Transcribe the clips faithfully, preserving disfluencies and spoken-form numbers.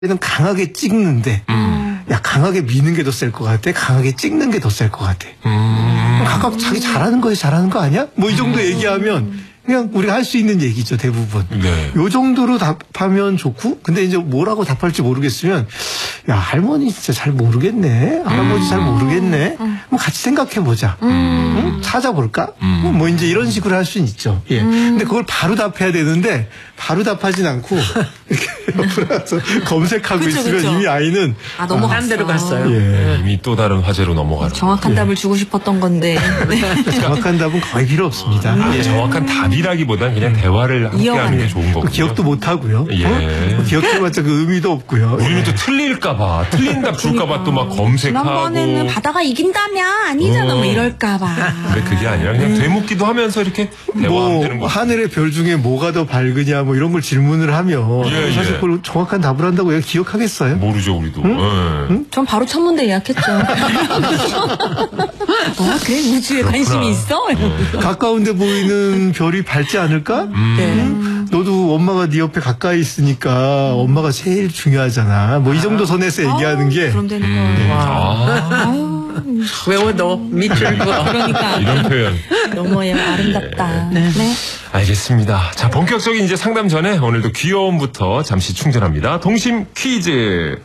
얘는 강하게 찍는데 음. 야 강하게 미는 게 더 셀 것 같아. 강하게 찍는 게 더 셀 것 같아. 음. 각각 자기 잘하는 거에 잘하는 거 아니야? 뭐 이 정도 음. 얘기하면 그냥 우리가 할 수 있는 얘기죠, 대부분. 네. 요 정도로 답하면 좋고, 근데 이제 뭐라고 답할지 모르겠으면, 야, 할머니 진짜 잘 모르겠네. 할아버지 음. 잘 모르겠네. 음. 뭐 같이 생각해보자. 음. 응? 찾아볼까? 음. 뭐 이제 이런 식으로 할 수는 있죠. 예. 음. 근데 그걸 바로 답해야 되는데, 바로 답하진 않고, 이렇게 옆으로 가서 검색하고 그쵸, 있으면 그쵸. 이미 아이는. 아, 넘어간 아, 데로 갔어요. 예. 이미 또 다른 화제로 넘어가는. 정확한 예. 답을 주고 싶었던 건데. 네. 정확한 답은 거의 필요 없습니다. 아, 예. 정확한 답이라기보단 그냥 대화를 함께 하는 게 좋은 거고요. 기억도 못 하고요. 예. 어? 기억해봤자 그 의미도 없고요. 우리는 예. 또 틀릴까봐, 틀린 답 줄까봐 또 막 검색하고. 지난번에는 바다가 이긴다며 아니잖아, 어. 뭐 이럴까봐. 근데 그게 아니라 그냥 되묻기도 하면서 이렇게 대화하면 되는 뭐 거죠. 하늘의 별 중에 뭐가 더 밝으냐 뭐 이런 걸 질문을 하면 예, 사실 예. 그걸 정확한 답을 한다고 얘가 기억하겠어요? 모르죠, 우리도. 응? 예. 응? 전 바로 천문대 예약했죠. 뭐 그래 우주에 그렇구나. 관심이 있어? 어. 가까운데 보이는 별이 밝지 않을까? 음. 네. 응? 너도 엄마가 네 옆에 가까이 있으니까 엄마가 제일 중요하잖아. 뭐 이 정도 선에서 얘기하는 게. 그럼 되는 거. 음. 아. 외워도 밑줄 그어. 그러니까 이런 표현. 너무 아름답다. 네. 네. 알겠습니다. 자, 본격적인 이제 상담 전에 오늘도 귀여움부터 잠시 충전합니다. 동심 퀴즈.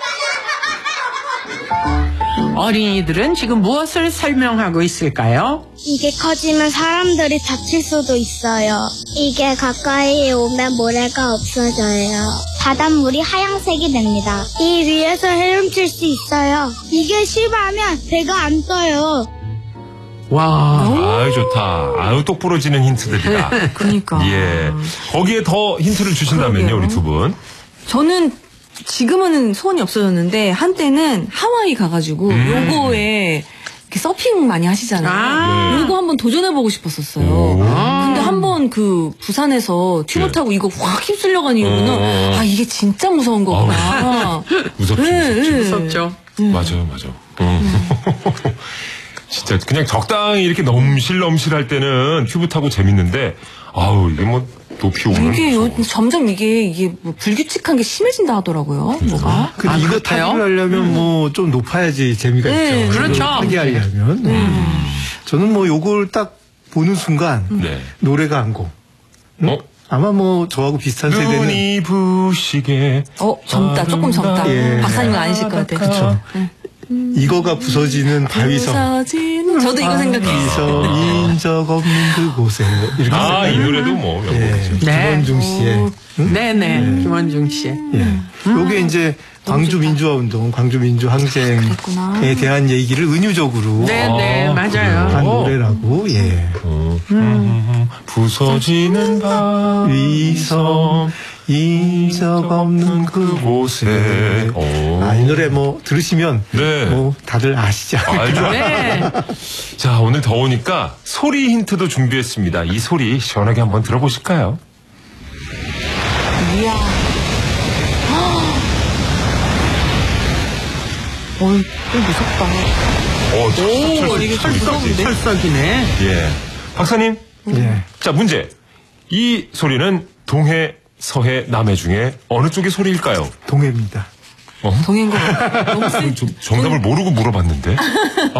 어린이들은 지금 무엇을 설명하고 있을까요? 이게 커지면 사람들이 다칠 수도 있어요. 이게 가까이 오면 모래가 없어져요. 바닷물이 하얀색이 됩니다. 이 위에서 헤엄칠 수 있어요. 이게 심하면 배가 안 떠요. 와. 아유, 좋다. 아유, 똑부러지는 힌트들이다. 그러니까. 예. 거기에 더 힌트를 주신다면요, 그러게요. 우리 두 분. 저는 지금은 소원이 없어졌는데 한때는 하와이 가가지고 음. 요거에 이렇게 서핑 많이 하시잖아요. 아. 요거 한번 도전해보고 싶었었어요. 오. 근데 한번 그 부산에서 튜브 예. 타고 이거 확 휩쓸려간 이후로는 어. 아 이게 진짜 무서운 거구나. 무섭지, 네, 무섭지. 네. 무섭죠. 맞아요, 맞아. 음. 진짜 그냥 적당히 이렇게 넘실넘실할 때는 튜브 타고 재밌는데, 아우, 이게 뭐 높이 오면. 이게 요, 무서워. 점점 이게 이게 뭐 불규칙한 게 심해진다 하더라고요. 뭐가? 근데 아, 이거 그렇대요? 타기를 하려면 뭐 좀 높아야지 재미가 네, 있죠. 그렇죠. 타기 하려면. 네. 저는 뭐 요걸 딱 보는 순간 네. 노래가 한 곡. 응? 어? 아마 뭐 저하고 비슷한 세대는 눈이 부시게. 어 젊다 조금 젊다. 예. 박사님은 아니실 것 같아. 그쵸. 이거가 부서지는 바위섬. 부서지는 저도 이거 생각했어요. 바위섬인 적 없는 그곳에 이렇게 아, 이 노래도 뭐 예, 명곡이죠. 네. 김원중 씨의 응? 네네. 김원중 씨. 예. 요게 이제 광주 민주화 운동, 광주 민주 항쟁에 그랬구나. 대한 얘기를 은유적으로 네네. 아, 맞아요. 한 오. 노래라고. 예. 어, 음. 부서지는 바위섬 인적 없는 그곳에. 오. 아, 이 노래 뭐 들으시면 네. 뭐 다들 아시죠? 알죠? 네. 자, 오늘 더우니까 소리 힌트도 준비했습니다. 이 소리 시원하게 한번 들어보실까요? 이야. 어이, 좀 무섭다. 어, 오, 이게 철썩, 철썩이네. 예. 박사님. 예. 자, 문제. 이 소리는 동해, 서해, 남해 중에 어느 쪽의 소리일까요? 동해입니다. 어? 동해인 거 같아. 너무 세. 저, 정답을 모르고 물어봤는데. 아,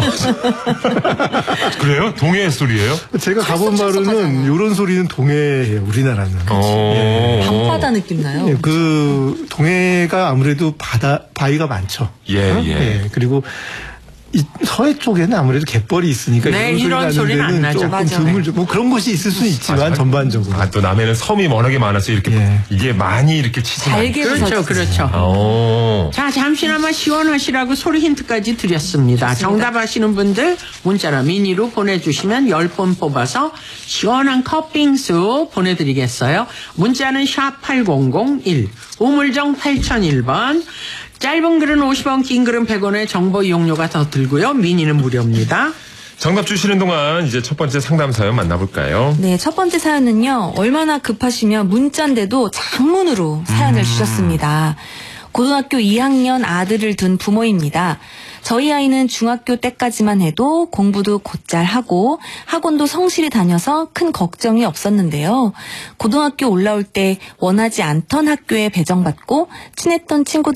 그래요? 동해 소리예요? 제가 가본 바로는 이런 소리는 동해예요, 우리나라는. 어. 밤바다 느낌 나요. 예, 그 동해가 아무래도 바다 바위가 많죠. 예, 어? 예. 그리고 이 서해 쪽에는 아무래도 갯벌이 있으니까 네, 이런, 이런 소리 소리는 나는 안 나죠. 데는 조금 맞아요. 드물 뭐 그런 곳이 있을 수는 있지만 맞아요. 전반적으로. 아, 또 남해는 섬이 워낙에 많아서 이렇게 예. 이게 많이 이렇게 치지 않아요. 잘게 그렇죠, 부서지지. 그렇죠. 어. 자, 잠시나마 시원하시라고 소리 힌트까지 드렸습니다. 정답 아시는 분들 문자나 미니로 보내주시면 열 번 뽑아서 시원한 컵빙수 보내드리겠어요. 문자는 샵 팔공공일, 우물정 팔공공일 번. 짧은 글은 오십 원, 긴 글은 백 원의 정보 이용료가 더 들고요. 미니는 무료입니다. 정답 주시는 동안 이제 첫 번째 상담 사연 만나볼까요? 네, 첫 번째 사연은요. 얼마나 급하시면 문자인데도 장문으로 사연을 주셨습니다. 고등학교 이 학년 아들을 둔 부모입니다. 저희 아이는 중학교 때까지만 해도 공부도 곧잘 하고 학원도 성실히 다녀서 큰 걱정이 없었는데요. 고등학교 올라올 때 원하지 않던 학교에 배정받고 친했던 친구들